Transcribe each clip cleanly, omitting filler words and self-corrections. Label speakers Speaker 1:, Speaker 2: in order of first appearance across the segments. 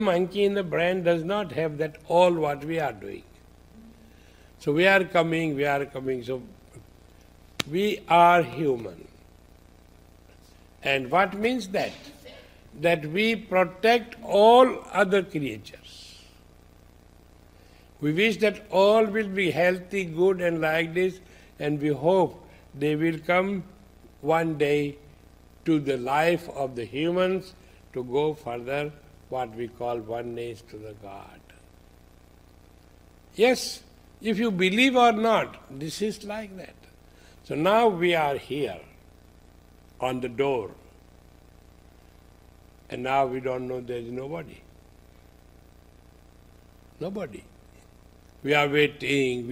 Speaker 1: monkey in the brain does not have that all what we are doing. So we are coming. So we are human. And what means that? That we protect all other creatures. We wish that all will be healthy, good and like this, and we hope they will come one day to the life of the humans to go further, what we call oneness to the God. Yes, if you believe or not, this is like that. So now we are here on the door, and now we don't know there is nobody. Nobody. We are waiting.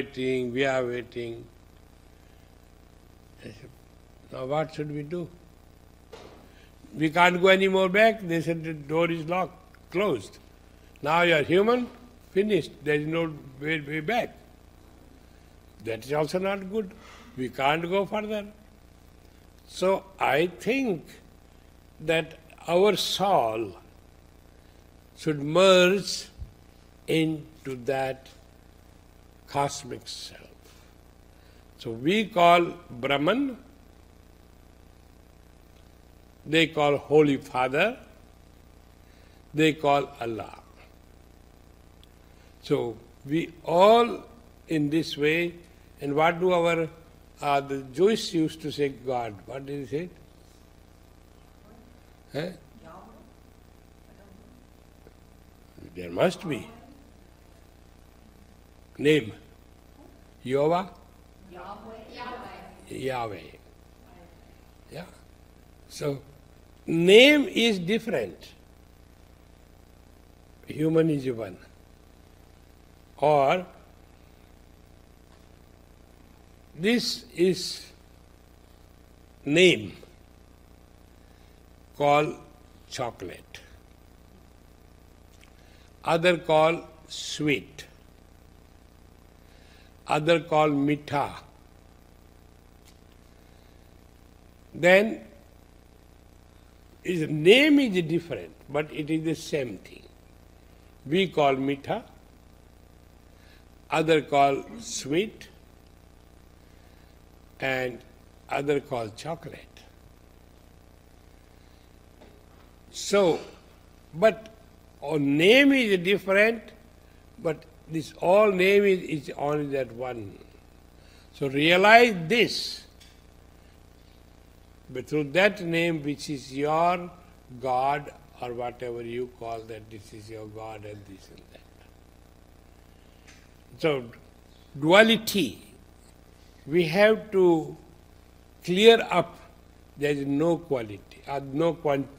Speaker 1: Now what should we do? We can't go any more back. They said the door is locked, closed. Now you are human, finished. There is no way back. That is also not good. We can't go further. So I think that our soul should merge into that cosmic self. So we call Brahman, they call Holy Father, they call Allah. So we all in this way, and what do our, the Jewish used to say God, what did he say? Eh? There must be. Name. Yahweh? Yahweh. Yeah. So, name is different. Human is one. Or, this is name called chocolate. Other call sweet. Other call mitha. Then his name is different, but it is the same thing. We call mitha, other call sweet, and other call chocolate. So, but our name is different, but this all name is only that one. So realize this, but through that name which is your God or whatever you call that, this is your God and this and that. So duality, we have to clear up. There is no quality, no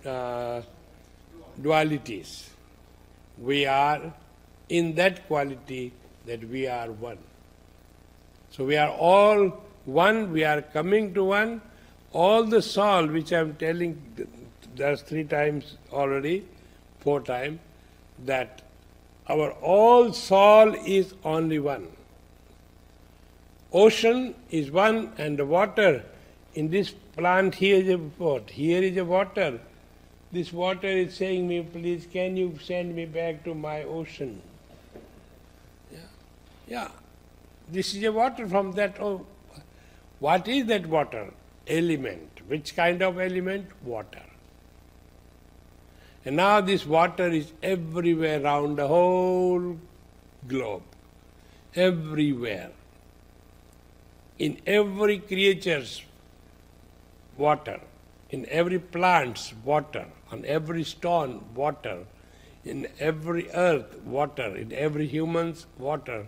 Speaker 1: dualities. We are in that quality that we are one. So we are all one, we are coming to one. All the soul, which I am telling, there's 3 times already, 4 times, that our all soul is only one. Ocean is one, and the water in this plant here is a pot, here is a water. This water is saying me, please can you send me back to my ocean? Yeah. This is a water from that. Oh, what is that water? Element. Which kind of element? Water. And now this water is everywhere around the whole globe. Everywhere. In every creature's water. In every plant's water. On every stone, water. In every earth, water. In every human's water.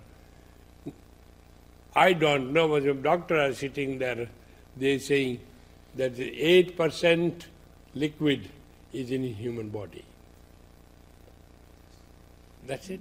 Speaker 1: I don't know, but the doctors are sitting there, they are saying that the 8% liquid is in the human body. That's it.